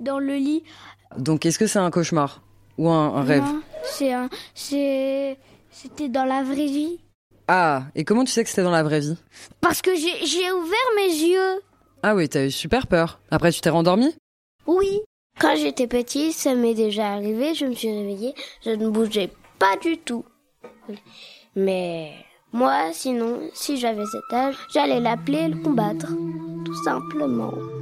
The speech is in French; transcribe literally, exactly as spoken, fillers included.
dans le lit. Donc est-ce que c'est un cauchemar ou un, un rêve? Non, c'est un, c'est, c'était dans la vraie vie. Ah, et comment tu sais que c'était dans la vraie vie? Parce que j'ai, j'ai ouvert mes yeux. Ah oui, t'as eu super peur. Après, tu t'es rendormi? Oui. Quand j'étais petite, ça m'est déjà arrivé, je me suis réveillée, je ne bougeais pas du tout. Mais moi, sinon, si j'avais cet âge, j'allais l'appeler et le combattre. Tout simplement.